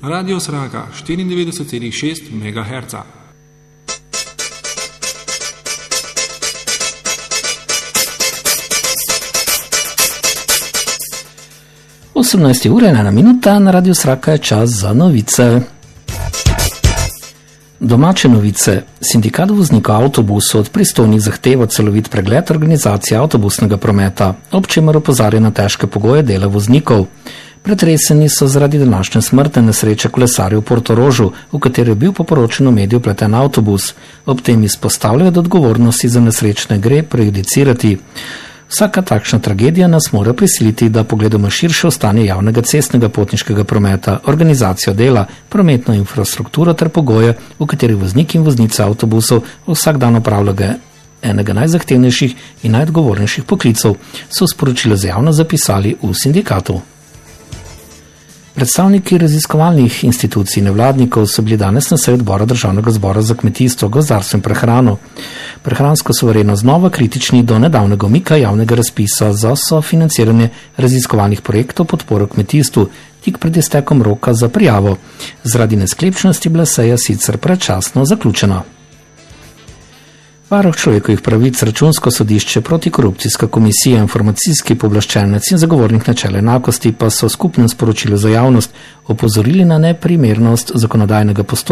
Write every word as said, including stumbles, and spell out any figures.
Radio Sraka štiriindevetdeset celih šest megaherca. osemnajsta ura in ena minuta, na Radio Sraka je čas za novice. Domače novice. Sindikat voznikov avtobusov od pristojnih zahteva celovit pregled organizacije avtobusnega prometa, ob čemer opozarja na težke pogoje dela voznikov. Pretreseni so zaradi današnje smrtne nesreče kolesarjev v Portorožu, v kateri je bil po poročanju medijev vpleten avtobus. Ob tem izpostavljajo, da odgovornosti za nesrečne gre prejudicirati. Vsaka takšna tragedija nas mora prisiliti, da pogledamo širše stanje javnega cestnega potniškega prometa, organizacijo dela, prometno infrastrukturo ter pogoje, v katerih vozniki in voznice avtobusov vsak dan opravljajo enega najzahtevnejših in najodgovornejših poklicov, so sporočilo za javnost zapisali v sindikatu. Predstavniki raziskovalnih institucij in nevladnikov so bili danes na seji odbora Državnega zbora za kmetijstvo, gozdarstvo in prehrano. Prehransko suverenost znova kritični do nedavnega umika javnega razpisa za sofinanciranje raziskovalnih projektov podporo kmetijstvu tik pred iztekom roka za prijavo. Zaradi nesklepčnosti bila seja sicer predčasno zaključena. Varuh človekovih pravic, Računsko sodišče, protikorupcijska komisija, informacijski pooblaščenec in zagovornik načela enakosti pa so v skupnem sporočilu za javnost opozorili na neprimernost zakonodajnega postopka